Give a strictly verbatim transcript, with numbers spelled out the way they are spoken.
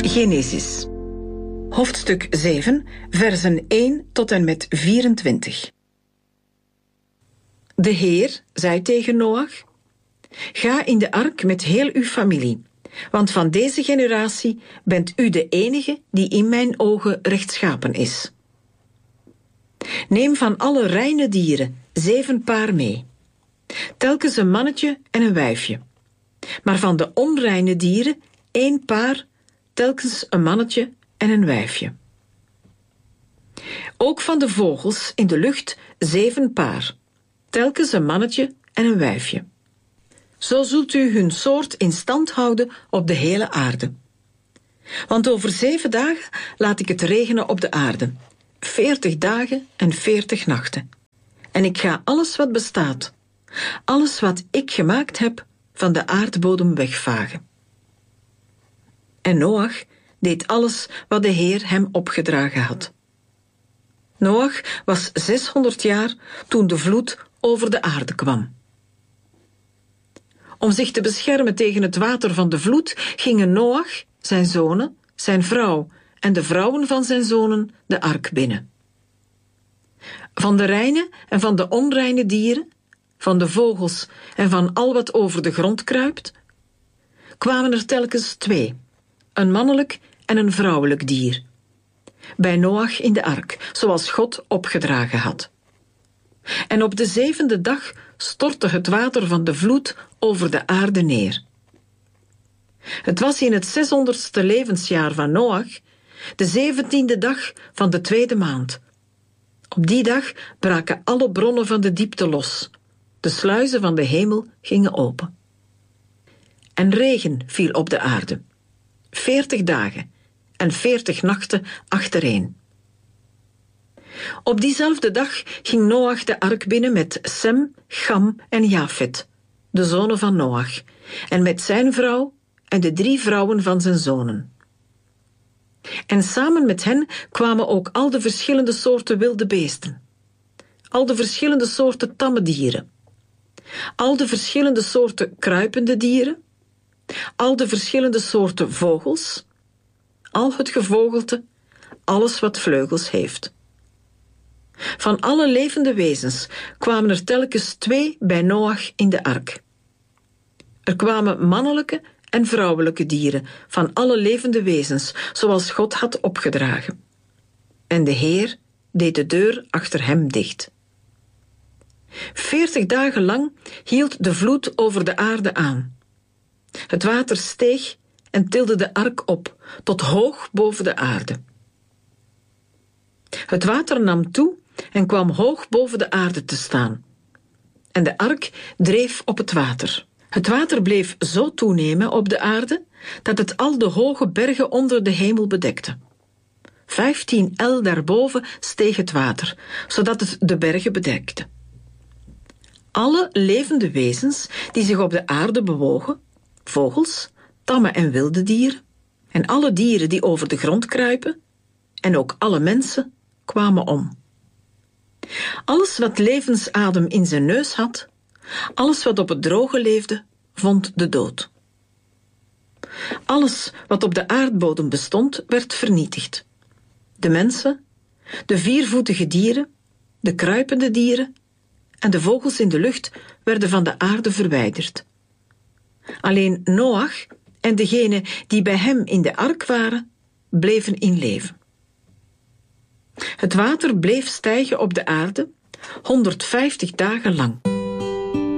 Genesis. Hoofdstuk zeven, versen één tot en met vierentwintig. De Heer zei tegen Noach: Ga in de ark met heel uw familie, want van deze generatie bent u de enige die in mijn ogen rechtschapen is. Neem van alle reine dieren zeven paar mee, telkens een mannetje en een wijfje. Maar van de onreine dieren één paar, telkens een mannetje en een wijfje. Ook van de vogels in de lucht zeven paar, telkens een mannetje en een wijfje. Zo zult u hun soort in stand houden op de hele aarde. Want over zeven dagen laat ik het regenen op de aarde, veertig dagen en veertig nachten. En ik ga alles wat bestaat, alles wat ik gemaakt heb, van de aardbodem wegvagen. En Noach deed alles wat de Heer hem opgedragen had. Noach was zeshonderd jaar toen de vloed over de aarde kwam. Om zich te beschermen tegen het water van de vloed gingen Noach, zijn zonen, zijn vrouw en de vrouwen van zijn zonen de ark binnen. Van de reine en van de onreine dieren, van de vogels en van al wat over de grond kruipt, kwamen er telkens twee, een mannelijk en een vrouwelijk dier, bij Noach in de ark, zoals God opgedragen had. En op de zevende dag stortte het water van de vloed over de aarde neer. Het was in het zeshonderdste levensjaar van Noach, de zeventiende dag van de tweede maand. Op die dag braken alle bronnen van de diepte los. De sluizen van de hemel gingen open. En regen viel op de aarde, veertig dagen en veertig nachten achtereen. Op diezelfde dag ging Noach de ark binnen met Sem, Cham en Jafet, de zonen van Noach, en met zijn vrouw en de drie vrouwen van zijn zonen. En samen met hen kwamen ook al de verschillende soorten wilde beesten, al de verschillende soorten tamme dieren, al de verschillende soorten kruipende dieren, al de verschillende soorten vogels, al het gevogelte, alles wat vleugels heeft. Van alle levende wezens kwamen er telkens twee bij Noach in de ark. Er kwamen mannelijke en vrouwelijke dieren van alle levende wezens, zoals God had opgedragen. En de Heer deed de deur achter hem dicht. Veertig dagen lang hield de vloed over de aarde aan. Het water steeg en tilde de ark op, tot hoog boven de aarde. Het water nam toe en kwam hoog boven de aarde te staan. En de ark dreef op het water. Het water bleef zo toenemen op de aarde, dat het al de hoge bergen onder de hemel bedekte. Vijftien el daarboven steeg het water, zodat het de bergen bedekte. Alle levende wezens die zich op de aarde bewogen, vogels, tamme en wilde dieren, en alle dieren die over de grond kruipen, en ook alle mensen, kwamen om. Alles wat levensadem in zijn neus had, alles wat op het droge leefde, vond de dood. Alles wat op de aardbodem bestond, werd vernietigd. De mensen, de viervoetige dieren, de kruipende dieren en de vogels in de lucht werden van de aarde verwijderd. Alleen Noach en degenen die bij hem in de ark waren, bleven in leven. Het water bleef stijgen op de aarde honderdvijftig dagen lang.